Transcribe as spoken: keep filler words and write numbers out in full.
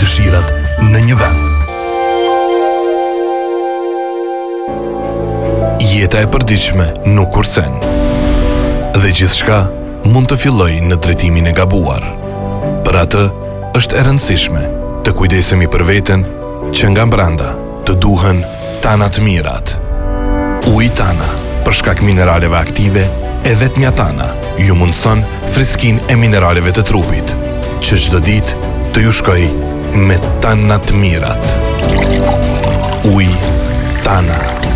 dëshirat në një vend. Jeta e përditshme nuk kursen. Dhe gjithçka mund të fillojë në drejtimin e gabuar. Për atë është e rëndësishme të kujdesemi për veten që nga brenda të duhen tana të mirat. Uji Tana, për shkak mineraleve aktive, e vetmja Tana ju mundson freskinë e mineraleve të trupit, që çdo ditë të ju shkojë me tana të mirat. Uji Tana.